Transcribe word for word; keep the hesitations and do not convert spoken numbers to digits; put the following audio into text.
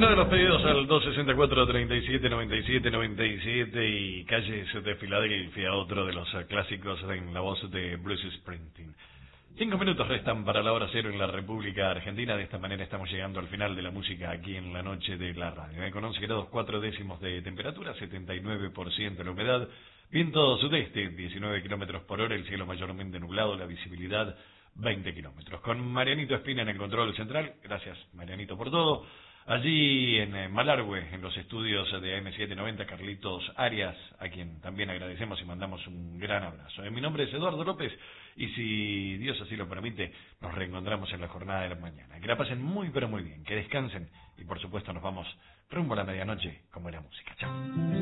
Algunos de los pedidos al dos sesenta y cuatro, treinta y siete, noventa y siete, noventa y siete y Calles de Filadelfia, otro de los clásicos en la voz de Bruce Springsteen. Cinco minutos restan para la hora cero en la República Argentina. De esta manera estamos llegando al final de la música aquí en la noche de la radio. Con once grados cuatro décimos de temperatura, setenta y nueve por ciento la humedad, viento sudeste, diecinueve kilómetros por hora, el cielo mayormente nublado, la visibilidad veinte kilómetros. Con Marianito Espina en el control central. Gracias, Marianito, por todo. Allí en Malargüe, en los estudios de A M setecientos noventa, Carlitos Arias, a quien también agradecemos y mandamos un gran abrazo. Mi nombre es Eduardo López y si Dios así lo permite, nos reencontramos en la jornada de la mañana. Que la pasen muy pero muy bien, que descansen y por supuesto nos vamos rumbo a la medianoche con buena música. Chao.